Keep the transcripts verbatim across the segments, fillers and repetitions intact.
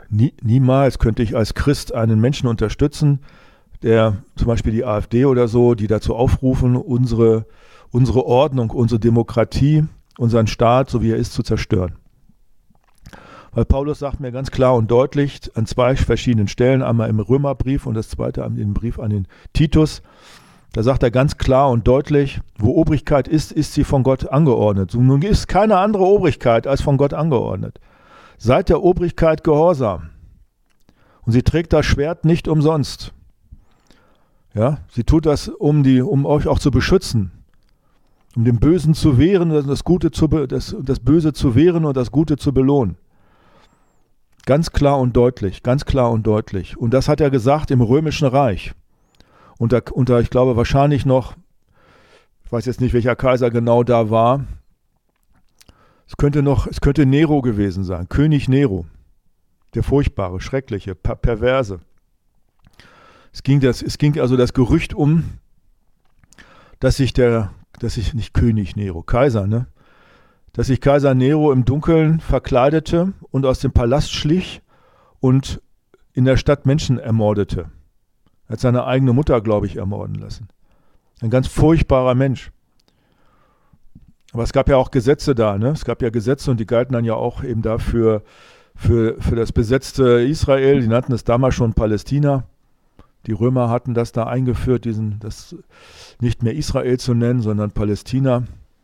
Nie, niemals könnte ich als Christ einen Menschen unterstützen, der zum Beispiel die AfD oder so, die dazu aufrufen, unsere, unsere Ordnung, unsere Demokratie, unseren Staat, so wie er ist, zu zerstören. Weil Paulus sagt mir ganz klar und deutlich an zwei verschiedenen Stellen, einmal im Römerbrief und das zweite im Brief an den Titus, da sagt er ganz klar und deutlich, wo Obrigkeit ist, ist sie von Gott angeordnet. So, nun ist keine andere Obrigkeit als von Gott angeordnet. Seid der Obrigkeit gehorsam. Und sie trägt das Schwert nicht umsonst. Ja, sie tut das, um, die, um euch auch zu beschützen, um dem Bösen zu wehren, das, Gute zu, das, das Böse zu wehren und das Gute zu belohnen. Ganz klar und deutlich, ganz klar und deutlich. Und das hat er gesagt im Römischen Reich. Unter, unter, ich glaube, wahrscheinlich noch, ich weiß jetzt nicht, welcher Kaiser genau da war. Es könnte noch, es könnte Nero gewesen sein, König Nero. Der furchtbare, schreckliche, per- perverse. Es ging, das, es ging also das Gerücht um, dass sich der, dass sich nicht König Nero, Kaiser, ne? Dass sich Kaiser Nero im Dunkeln verkleidete und aus dem Palast schlich und in der Stadt Menschen ermordete. Er hat seine eigene Mutter, glaube ich, ermorden lassen. Ein ganz furchtbarer Mensch. Aber es gab ja auch Gesetze da, ne? Es gab ja Gesetze und die galten dann ja auch eben dafür für, für das besetzte Israel. Die nannten es damals schon Palästina. Die Römer hatten das da eingeführt, diesen, das nicht mehr Israel zu nennen, sondern Palästina.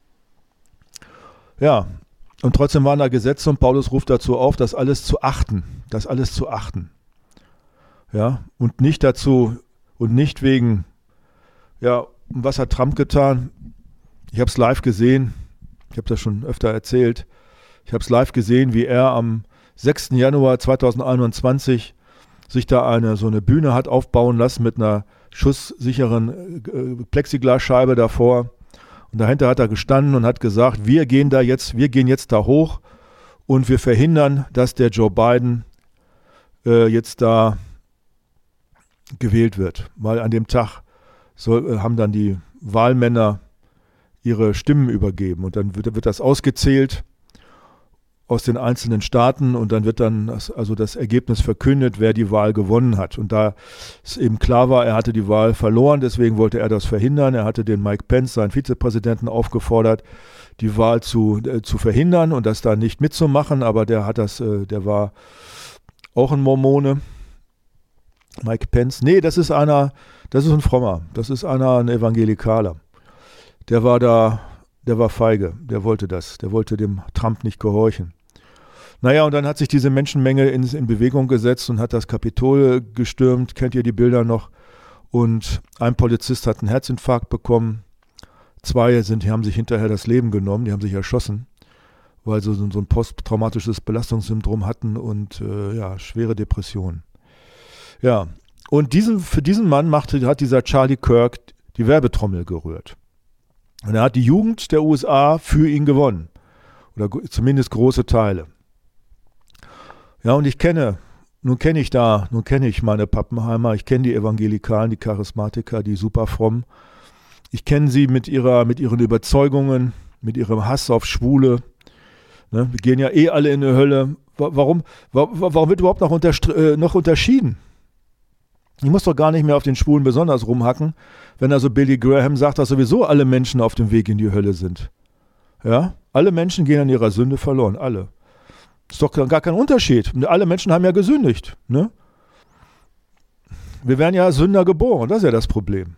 Ja, und trotzdem waren da Gesetze und Paulus ruft dazu auf, das alles zu achten, das alles zu achten. Ja, und nicht dazu, und nicht wegen, ja, was hat Trump getan? Ich habe es live gesehen, ich habe das schon öfter erzählt, ich habe es live gesehen, wie er am sechsten Januar zweitausendeinundzwanzig sich da eine so eine Bühne hat aufbauen lassen mit einer schusssicheren äh, Plexiglasscheibe davor. Und dahinter hat er gestanden und hat gesagt, wir gehen da jetzt, wir gehen jetzt da hoch und wir verhindern, dass der Joe Biden äh, jetzt da gewählt wird. Weil an dem Tag soll, äh, haben dann die Wahlmänner ihre Stimmen übergeben und dann wird, wird das ausgezählt aus den einzelnen Staaten und dann wird dann das, also das Ergebnis verkündet, wer die Wahl gewonnen hat. Und da es eben klar war, er hatte die Wahl verloren, deswegen wollte er das verhindern. Er hatte den Mike Pence, seinen Vizepräsidenten, aufgefordert, die Wahl zu, äh, zu verhindern und das da nicht mitzumachen, aber der hat das, äh, der war auch ein Mormone. Mike Pence. Nee, das ist einer, das ist ein Frommer, das ist einer, ein Evangelikaler. Der war da, der war feige, der wollte das, der wollte dem Trump nicht gehorchen. Naja, und dann hat sich diese Menschenmenge in, in Bewegung gesetzt und hat das Kapitol gestürmt, kennt ihr die Bilder noch? Und ein Polizist hat einen Herzinfarkt bekommen, zwei sind, die haben sich hinterher das Leben genommen, die haben sich erschossen, weil sie so, so ein posttraumatisches Belastungssyndrom hatten und äh, ja, schwere Depressionen. Ja, und diesen, für diesen Mann machte, hat dieser Charlie Kirk die Werbetrommel gerührt. Und er hat die Jugend der U S A für ihn gewonnen. Oder zumindest große Teile. Ja, und ich kenne, nun kenne ich da, nun kenne ich meine Pappenheimer, ich kenne die Evangelikalen, die Charismatiker, die super fromm. Ich kenne sie mit ihrer, mit ihren Überzeugungen, mit ihrem Hass auf Schwule. Ne, wir gehen ja eh alle in die Hölle. Warum, warum wird überhaupt noch, unter, äh, noch unterschieden? Ich muss doch gar nicht mehr auf den Schwulen besonders rumhacken, wenn also Billy Graham sagt, dass sowieso alle Menschen auf dem Weg in die Hölle sind. Ja, alle Menschen gehen an ihrer Sünde verloren, alle. Das ist doch gar kein Unterschied. Alle Menschen haben ja gesündigt. Ne? Wir werden ja als Sünder geboren, das ist ja das Problem.